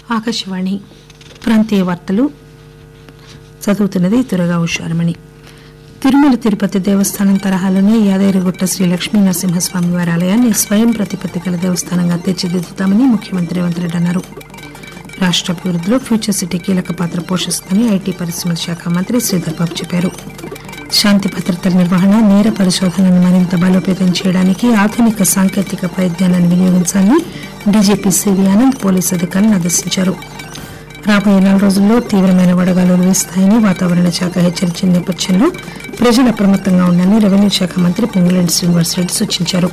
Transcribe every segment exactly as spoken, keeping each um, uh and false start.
ఆకాశవాణి ప్రాంతీయ వార్తలు చదువుతున్నది దుర్గా ఉషారమణి. తిరుమల తిరుపతి దేవస్థానం తరహాలోనే యాదగిరిగుట్ట శ్రీ లక్ష్మీ నరసింహస్వామి వారి ఆలయాన్ని స్వయం ప్రతిపత్తి గల దేవస్థానంగా తీర్చిదిద్దుతామని ముఖ్యమంత్రి రేవంత్ రెడ్డి అన్నారు. రాష్ట అభివృద్దిలో ఫ్యూచర్ సిటీ కీలక పాత్ర పోషిస్తుందని ఐటీ పరిశ్రమల శాఖ మంత్రి శ్రీధర్ బాబు చెప్పారు. శాంతి భద్రతల నిర్వహణ, నేర పరిశోధనను మరింత బలోపేతం చేయడానికి ఆధునిక సాంకేతిక పరిజ్ఞానాన్ని వినియోగించాలని డీజీపీ సివి ఆనంద్ పోలీసు అధికారులను ఆదేశించారు. రాబోయే నాలుగు రోజుల్లో తీవ్రమైన వడగాలులు వీస్తాయని వాతావరణ శాఖ హెచ్చరించిన నేపథ్యంలో ప్రజలు అప్రమత్తంగా ఉండాలని రెవెన్యూ శాఖ మంత్రి పొంగులేటి శ్రీనివాసరెడ్డి సూచించారు.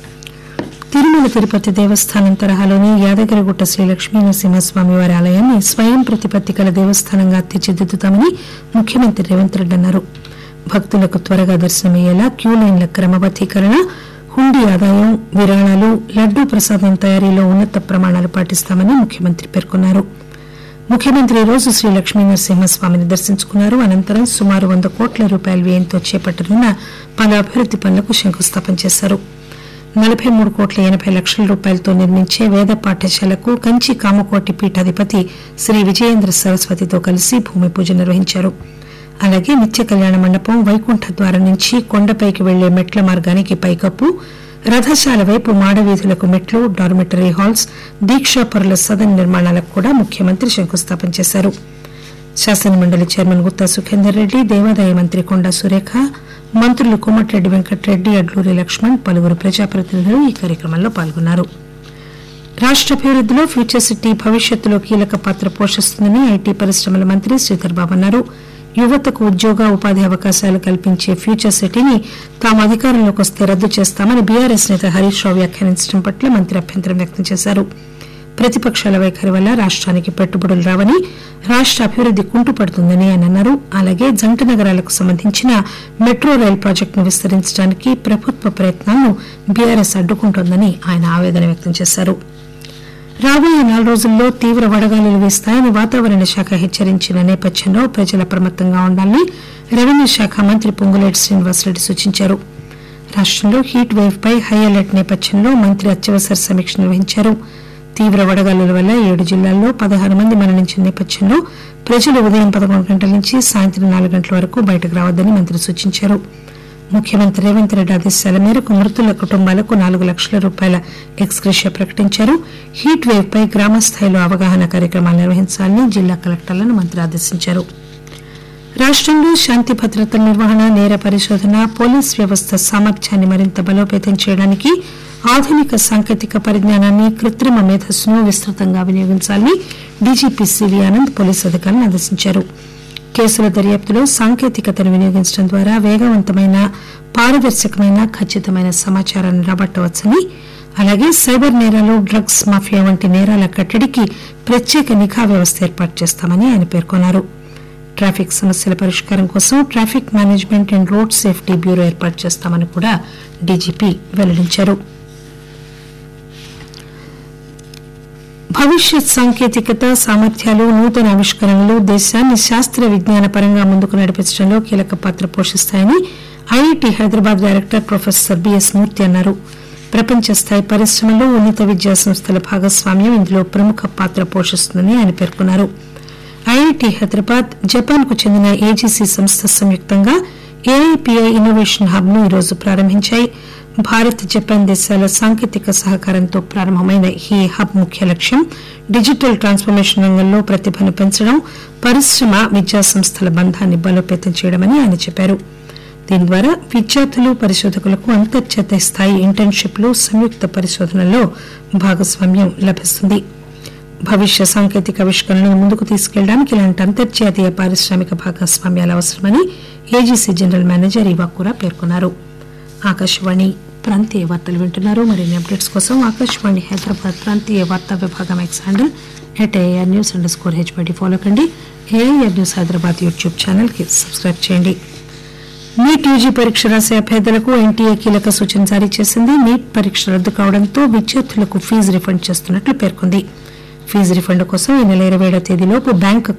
తిరుమల తిరుపతి దేవస్థానం తరహాలోని యాదగిరిగుట్ట శ్రీ లక్ష్మీ నరసింహస్వామి వారి ఆలయాన్ని స్వయం ప్రతిపత్తి గల దేవస్థానంగా తీర్చిదిద్దుతామని ముఖ్యమంత్రి రేవంత్ రెడ్డి అన్నారు. భక్తులకు త్వరగా దర్శనమయ్యేలా క్యూ లైన్ల క్రమబద్దీకరణ, హుండీ ఆదాయం, విరాళాలు, లడ్డూ ప్రసాదం తయారీలో ఉన్నత ప్రమాణాలు పాటిస్తామని ముఖ్యమంత్రి పేర్కొన్నారు. ముఖ్యమంత్రి ఈ రోజు శ్రీ లక్ష్మీ నరసింహస్వామిని దర్శించుకున్నారు. అనంతరం సుమారు వంద కోట్ల రూపాయల వ్యయంతో చేపట్టనున్న పలు అభివృద్ది పనులకు శంకుస్థాపన చేశారు. నలభై మూడు కోట్ల ఎనభై లక్షల రూపాయలతో నిర్మించే వేద పాఠశాలకు కంచి కామకోటి పీఠాధిపతి శ్రీ విజయేంద్ర సరస్వతితో కలిసి భూమి పూజ నిర్వహించారు. అలాగే నిత్య కళ్యాణ మండపం, వైకుంఠ ద్వారం నుంచి కొండపైకి వెళ్లే మెట్ల మార్గానికి పైకప్పు, రథశాల వైపు మాడవీధులకు మెట్లు, డార్మిటరీ హాల్స్, దీక్షాపరుల సదన్ నిర్మాణాలకు కూడా ముఖ్యమంత్రి శంకుస్థాపన చేశారు. శాసనమండలి చైర్మన్ గుత్తా సుఖేందర్ రెడ్డి, దేవాదాయ మంత్రి కొండా సురేఖ, మంత్రులు కోమటిరెడ్డి వెంకటరెడ్డి, అడ్లూరి లక్ష్మణ్, పలువురు ప్రజాప్రతినిధులు ఈ కార్యక్రమంలో పాల్గొన్నారు. రాష్ట అభివృద్దిలో ఫ్యూచర్ సిటీ భవిష్యత్తులో కీలక పాత్ర పోషిస్తుందని ఐటీ పరిశ్రమల మంత్రి శ్రీధర్ బాబు అన్నారు. యువతకు ఉద్యోగ ఉపాధి అవకాశాలు కల్పించే ఫ్యూచర్ సిటీని తాము అధికారంలోకి వస్తే రద్దు చేస్తామని బీఆర్ఎస్ నేత హరీష్ రావు వ్యాఖ్యానించడం పట్ల మంత్రి అభ్యంతరం వ్యక్తం చేశారు. ప్రతిపక్షాల వైఖరి వల్ల రాష్ట్రానికి పెట్టుబడులు రావని, రాష్ట అభివృద్ది కుంటుపడుతుందని ఆయన అన్నారు. అలాగే జంట నగరాలకు సంబంధించిన మెట్రో రైలు ప్రాజెక్టును విస్తరించడానికి ప్రభుత్వ ప్రయత్నాలను బీఆర్ఎస్ అడ్డుకుంటోందని ఆయన ఆవేదన వ్యక్తం చేశారు. రాబోయే నాలుగు రోజుల్లో తీవ్ర వడగాలులు వీస్తాయని వాతావరణ శాఖ హెచ్చరించిన నేపథ్యంలో ప్రజలు అప్రమత్తంగా ఉండాలని రెవెన్యూ శాఖ మంత్రి పొంగులేటి శ్రీనివాసరెడ్డి సూచించారు. రాష్టంలో హీట్ వేవ్ పై హై అలర్ట్ నేపథ్యంలో మంత్రి అత్యవసర సమీక్ష నిర్వహించారు. తీవ్ర వడగాలుల వల్ల ఏడు జిల్లాల్లో పదహారు మంది మరణించిన నేపథ్యంలో ప్రజలు ఉదయం పదకొండు గంటల నుంచి సాయంత్రం నాలుగు గంటల వరకు బయటకు రావద్దని మంత్రి సూచించారు. ముఖ్యమంత్రి రేవంత్ రెడ్డి ఆదేశాల మేరకు మృతుల కుటుంబాలకు నాలుగు లక్షల రూపాయల ఎక్స్గ్రేషియా ప్రకటించారు. హీట్ వేవ్ పై గ్రామ స్థాయిలో అవగాహన కార్యక్రమాలు నిర్వహించాలని జిల్లా కలెక్టర్లను మంత్రి ఆదేశించారు. రాష్టంలో శాంతి భద్రతల నిర్వహణ, నేర పరిశోధన, పోలీస్ వ్యవస్థ సామర్థ్యాన్ని మరింత బలోపేతం చేయడానికి ఆధునిక సాంకేతిక పరిజ్ఞానాన్ని, కృత్రిమ మేధస్సును విస్తృతంగా వినియోగించాలని డీజీపీ సివి ఆనంద్ పోలీసు అధికారులను ఆదేశించారు. కేసుల దర్యాప్తులో సాంకేతికతను వినియోగించడం ద్వారా వేగవంతమైన, పారదర్శకమైన, ఖచ్చితమైన సమాచారాన్ని రాబట్టవచ్చని, అలాగే సైబర్ నేరాలు, డ్రగ్స్ మాఫియా వంటి నేరాల కట్టడికి ప్రత్యేక నిఘా వ్యవస్థ ఏర్పాటు చేస్తామని ఆయన పేర్కొన్నారు. ట్రాఫిక్ సమస్యల పరిష్కారం కోసం traffic management and road safety bureau ఏర్పాటు చేస్తామని కూడా డీజీపీ వెల్లడించారు. భవిష్యత్ సాంకేతికత, సామర్థ్యాలు, నూతన ఆవిష్కరణలు దేశాన్ని శాస్త్ర విజ్ఞాన పరంగా ముందుకు నడిపించడంలో కీలక పాత్ర పోషిస్తాయని IIT Hyderabad director professor BS మూర్తి అన్నారు. ప్రపంచ స్థాయి పరిశ్రమలు, ఉన్నత విద్యా సంస్థల భాగస్వామ్యం ఇందులో ప్రముఖ పాత్ర పోషిస్తుందని ఆయన పేర్కొన్నారు. ఐఐటీ హైదరాబాద్, జపాన్ కు చెందిన ఏజీసీ సంస్థ సంయుక్తంగా ఏఐపీఐ ఇన్నోవేషన్ హబ్ ను ఈరోజు ప్రారంభించాయి. భారత్, జపాన్ దేశాల సాంకేతిక సహకారంతో ప్రారంభమైన ఈ హబ్ ముఖ్య లక్ష్యం డిజిటల్ ట్రాన్స్ఫర్మేషన్ రంగంలో ప్రతిభను పెంచడం, పరిశ్రమ విద్యా సంస్థల బంధాన్ని బలోపేతం చేయడమని ఆయన చెప్పారు. దీని ద్వారా విద్యార్థులు, పరిశోధకులకు అంతర్జాతీయ స్థాయి ఇంటర్న్షిప్లు, సంయుక్త పరిశోధనల్లో భాగస్వామ్యం లభిస్తుంది. భవిష్య సాంకేతిక ఆవిష్కరణలను ముందుకు తీసుకెళ్లడానికి ఇలాంటి అంతర్జాతీయ పారిశ్రామిక భాగస్వామ్యాలు అవసరమని ఏజీసీ జనరల్ మేనేజర్ ఇవాకురా పేర్కొన్నారు. ఆకాశవాణి ప్రాంతీయ వార్తలు వింటున్నారు. మరిన్ని అప్డేట్స్ కోసం ఆకాశవాణి హైదరాబాద్ ప్రాంతీయ వార్తా విభాగం X handle at AR news under score హెచ్బడి follow కండి. AR news Hyderabad YouTube channel కి సబ్స్క్రైబ్ చేయండి. నీట్ యూజీ పరీక్ష రాసే అభ్యర్థులకు ఎన్టీఏ కీలక సూచన జారీ చేసింది. నీట్ పరీక్ష రద్దు కావడంతో విద్యార్థులకు ఫీజు రిఫండ్ చేస్తున్నట్లు పేర్కొంది. ఫీజు రిఫండ్ కోసం ఈ నెల ఇరవై ఏడవ తేదీలోపు బ్యాంకు